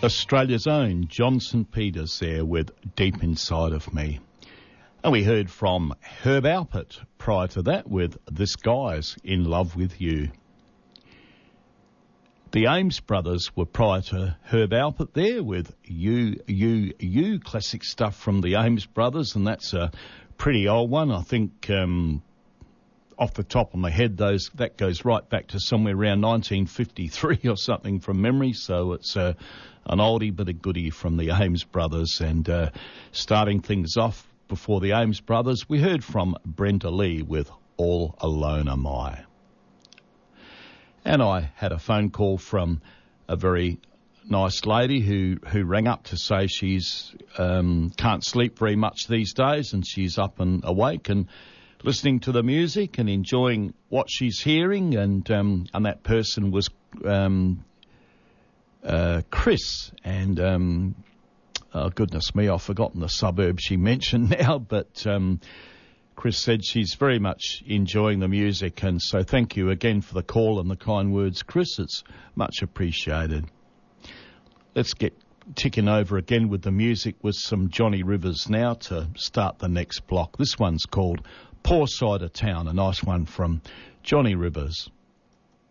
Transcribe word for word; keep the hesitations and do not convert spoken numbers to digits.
Australia's own John St Peters there with Deep Inside of Me. And we heard from Herb Alpert prior to that with This Guy's in Love with You. The Ames brothers were prior to Herb Alpert there with You, You, You, classic stuff from the Ames brothers, and that's a pretty old one. I think um, off the top of my head, those that goes right back to somewhere around nineteen fifty-three or something from memory, so it's uh, an oldie but a goodie from the Ames brothers. And uh, starting things off before the Ames brothers, we heard from Brenda Lee with All Alone Am I. And I had a phone call from a very nice lady who, who rang up to say she's um, can't sleep very much these days, and she's up and awake and listening to the music and enjoying what she's hearing. And um, and that person was um, uh, Chris. And um, oh goodness me, I've forgotten the suburb she mentioned now, but Um, Chris said she's very much enjoying the music, and so thank you again for the call and the kind words, Chris. It's much appreciated. Let's get ticking over again with the music with some Johnny Rivers now to start the next block. This one's called Poor Side of Town, a nice one from Johnny Rivers.